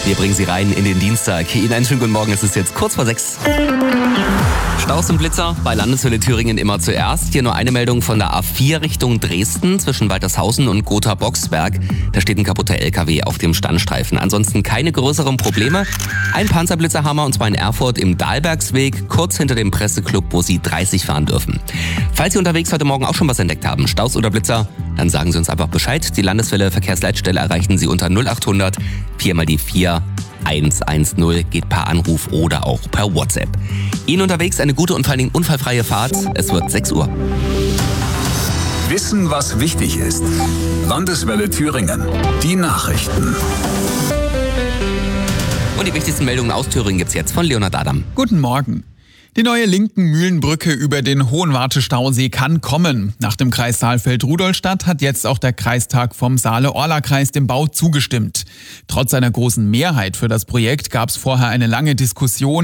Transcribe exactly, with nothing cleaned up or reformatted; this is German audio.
Wir bringen Sie rein in den Dienstag. Ihnen einen schönen guten Morgen, es ist jetzt kurz vor sechs. Staus und Blitzer bei Landeshölle Thüringen immer zuerst. Hier nur eine Meldung von der A vier Richtung Dresden zwischen Waltershausen und Gotha-Boxberg. Da steht ein kaputter L K W auf dem Standstreifen. Ansonsten keine größeren Probleme. Ein Panzerblitzerhammer und zwar in Erfurt im Dahlbergsweg, kurz hinter dem Presseclub, wo Sie dreißig fahren dürfen. Falls Sie unterwegs heute Morgen auch schon was entdeckt haben, Staus oder Blitzer, dann sagen Sie uns einfach Bescheid. Die Landeswelle Verkehrsleitstelle erreichen Sie unter null acht hundert vier mal die vier eins eins null, geht per Anruf oder auch per WhatsApp. Ihnen unterwegs eine gute und vor allen Dingen unfallfreie Fahrt. Es wird sechs Uhr. Wissen, was wichtig ist. Landeswelle Thüringen. Die Nachrichten. Und die wichtigsten Meldungen aus Thüringen gibt's jetzt von Leonhard Adam. Guten Morgen. Die neue Linken-Mühlenbrücke über den Hohenwarte-Stausee kann kommen. Nach dem Kreis Saalfeld-Rudolstadt hat jetzt auch der Kreistag vom Saale-Orla-Kreis dem Bau zugestimmt. Trotz einer großen Mehrheit für das Projekt gab es vorher eine lange Diskussion.